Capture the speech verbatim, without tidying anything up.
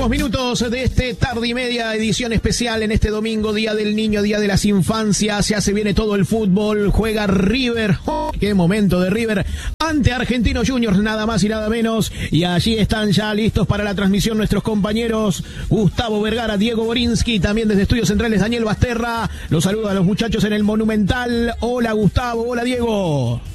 Últimos minutos de este tarde y media, edición especial en este domingo, Día del Niño, Día de las Infancias. Ya se viene todo el fútbol, juega River. ¡Oh, qué momento de River! Ante Argentinos Juniors, nada más y nada menos. Y allí están ya listos para la transmisión nuestros compañeros Gustavo Vergara, Diego Borinsky, también desde Estudios Centrales Daniel Basterra. Los saludo a los muchachos en el Monumental. Hola Gustavo, hola Diego.